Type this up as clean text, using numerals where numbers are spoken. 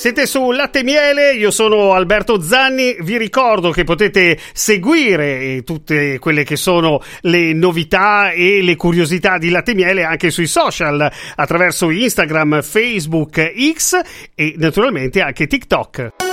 Siete su Latte e Miele, io sono Alberto Zanni, vi ricordo che potete seguire tutte quelle che sono le novità e le curiosità di Latte e Miele anche sui social, attraverso Instagram, Facebook, X e naturalmente anche TikTok.